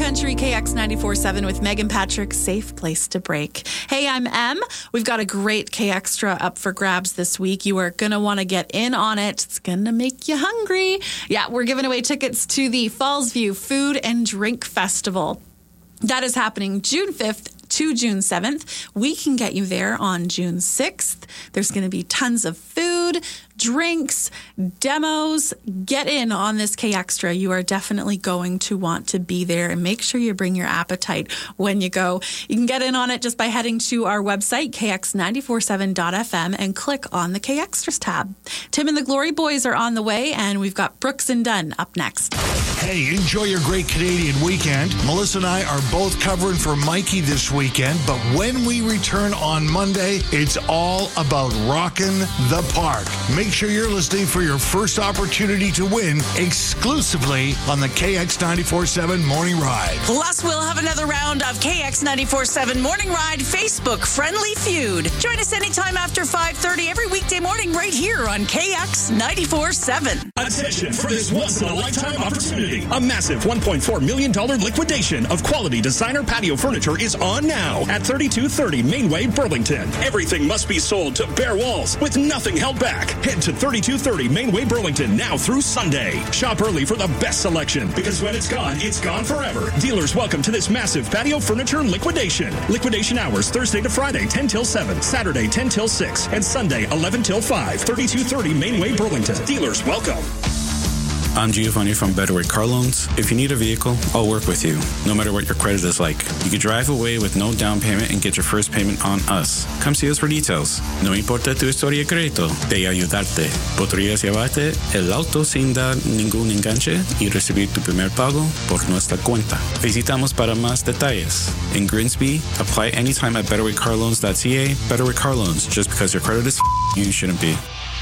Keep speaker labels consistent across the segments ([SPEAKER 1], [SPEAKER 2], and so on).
[SPEAKER 1] Country KX 94.7 with Megan Patrick, safe place to break. Hey, I'm Em. We've got a great K Extra up for grabs this week. You are going to want to get in on it. It's going to make you hungry. Yeah, we're giving away tickets to the Fallsview Food and Drink Festival. That is happening June 5th to June 7th. We can get you there on June 6th. There's going to be tons of food, drinks, demos. Get in on this K Extra. You are definitely going to want to be there, and make sure you bring your appetite when you go. You can get in on it just by heading to our website, kx947.fm, and click on the K Extras tab. Tim and the Glory Boys are on the way, and we've got Brooks and Dunn up next.
[SPEAKER 2] Hey, enjoy your great Canadian weekend. Melissa and I are both covering for Mikey this weekend, but when we return on Monday, it's all about rocking the park. Make sure you're listening for your first opportunity to win exclusively on the KX 94.7 Morning Ride.
[SPEAKER 3] Plus, we'll have another round of KX 94.7 Morning Ride Facebook Friendly Feud. Join us anytime after 5:30 every weekday morning right here on KX 94.7.
[SPEAKER 4] Attention for this once-in-a-lifetime opportunity. A massive $1.4 million liquidation of quality designer patio furniture is on now at 3230 Mainway, Burlington. Everything must be sold to bare walls with nothing held back. Head to 3230 Mainway, Burlington now through Sunday. Shop early for the best selection, because when it's gone forever. Dealers welcome to this massive patio furniture liquidation. Liquidation hours Thursday to Friday 10 till 7, Saturday 10 till 6, and Sunday 11 till 5. 3230 Mainway, Burlington. Dealers welcome.
[SPEAKER 5] I'm Giovanni from Betterway Car Loans. If you need a vehicle, I'll work with you, no matter what your credit is like. You can drive away with no down payment and get your first payment on us. Come see us for details. No importa tu historia de crédito, de ayudarte. Podrías llevarte el auto sin dar ningún enganche y recibir tu primer pago por nuestra cuenta. Visitamos para más detalles. In Grimsby, apply anytime at betterwaycarloans.ca. Betterway Car Loans. Just because your credit is you shouldn't be.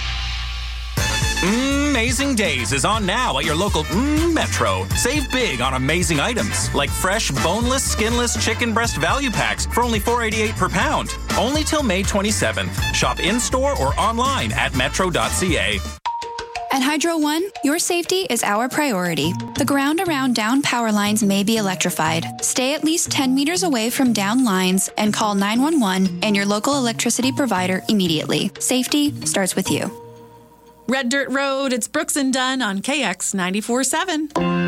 [SPEAKER 6] Amazing Days is on now at your local Metro. Save big on amazing items like fresh, boneless, skinless chicken breast value packs for only $4.88 per pound. Only till May 27th. Shop in-store or online at metro.ca.
[SPEAKER 7] At Hydro One, your safety is our priority. The ground around down power lines may be electrified. Stay at least 10 meters away from down lines and call 911 and your local electricity provider immediately. Safety starts with you.
[SPEAKER 1] Red Dirt Road, it's Brooks and Dunn on KX 94.7.